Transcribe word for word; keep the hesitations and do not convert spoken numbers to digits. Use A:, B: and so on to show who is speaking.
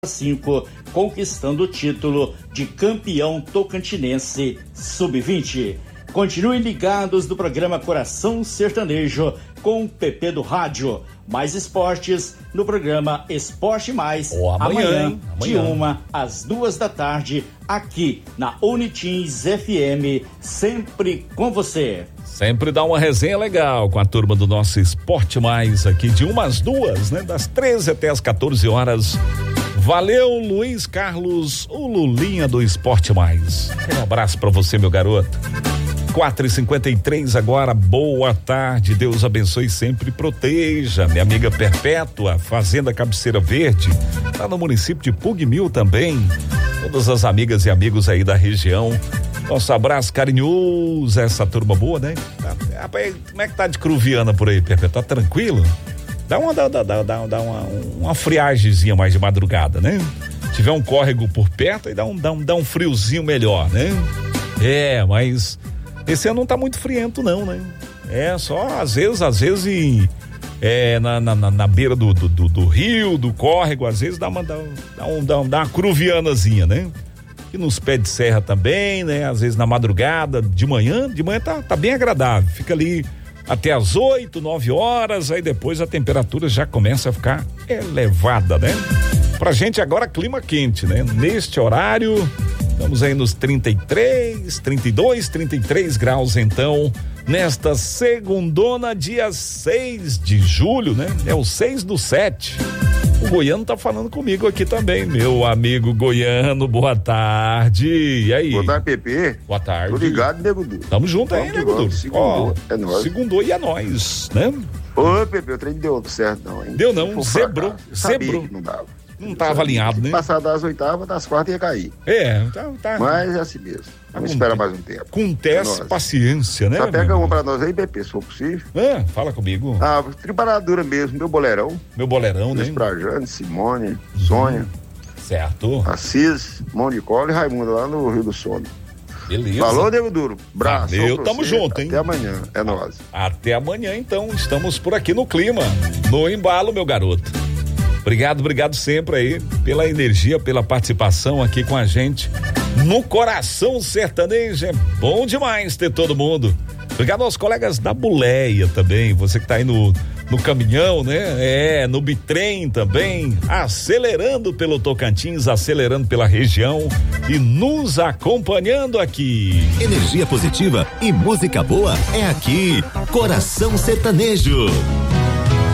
A: cinco, conquistando o título de campeão tocantinense sub vinte. Continuem ligados no programa Coração Sertanejo com o P P do Rádio. Mais esportes no programa Esporte Mais,
B: oh, amanhã,
A: amanhã,
B: amanhã,
A: de uma às duas da tarde, aqui na Unitins F M, sempre com você.
B: Sempre dá uma resenha legal com a turma do nosso Esporte Mais, aqui de uma às duas, né? Das treze até as quatorze horas. Valeu, Luiz Carlos, o Lulinha do Esporte Mais. Um abraço pra você, meu garoto. quatro e cinquenta e três agora, boa tarde, Deus abençoe sempre e proteja. Minha amiga Perpétua, Fazenda Cabeceira Verde, lá no município de Pugmil também. Todas as amigas e amigos aí da região. Nosso abraço carinhoso, essa turma boa, né? Rapaz, como é que tá de Cruviana por aí, Perpétua? Tá tranquilo? Dá uma, dá, dá, dá, dá uma, uma friagemzinha mais de madrugada, né? Se tiver um córrego por perto, aí dá um, dá um, dá um friozinho melhor, né? É, mas esse ano não tá muito friento não, né? É, só às vezes, às vezes em, é, na, na, na beira do, do, do, do rio, do córrego, às vezes dá uma, dá, dá, um, dá, dá uma cruvianazinha, né? E nos pés de serra também, né? Às vezes na madrugada, de manhã, de manhã tá, tá bem agradável, fica ali até as oito, nove horas, aí depois a temperatura já começa a ficar elevada, né? Pra gente agora clima quente, né? Neste horário, estamos aí nos trinta e três, trinta e dois, trinta e três graus, então, nesta segundona, dia seis de julho, né? É o seis do sete. O Goiano tá falando comigo aqui também, meu amigo Goiano, boa tarde. E aí?
C: Boa tarde, Pepe.
B: Boa tarde.
C: Tô ligado, Nego Duro.
B: Tamo junto aí, Nego Duro.
C: Segundou, é nóis.
B: Segundou e é nóis, né?
C: Ô, Pepe, o trem deu certo não, hein?
B: Deu não, zebrou, zebrou.
C: Não dava.
B: Não tava alinhado, né?
C: Passar das oitavas, das quartas ia cair.
B: É, tá, tá.
C: Mas é assim mesmo. Vamos esperar mais um tempo.
B: Com teste, paciência, né?
C: Só pega uma pra nós aí, Pepe, se for possível.
B: Ah, fala comigo.
C: Ah, triparadura mesmo, meu boleirão.
B: Meu boleirão, né?
C: Pra Jane, Simone, uhum. Sônia.
B: Certo.
C: Assis, Mão de Cola e Raimundo lá no Rio do Sono.
B: Beleza.
C: Falou, Nego Duro. Braço.
B: Valeu, tamo junto, hein?
C: Até amanhã, é nóis.
B: Até amanhã, então. Estamos por aqui no clima, no embalo, meu garoto. Obrigado, obrigado sempre aí pela energia, pela participação aqui com a gente no Coração Sertanejo. É bom demais ter todo mundo. Obrigado aos colegas da Buleia também, você que tá aí no, no caminhão, né? É, no bitrem também, acelerando pelo Tocantins, acelerando pela região e nos acompanhando aqui.
D: Energia positiva e música boa é aqui, Coração Sertanejo.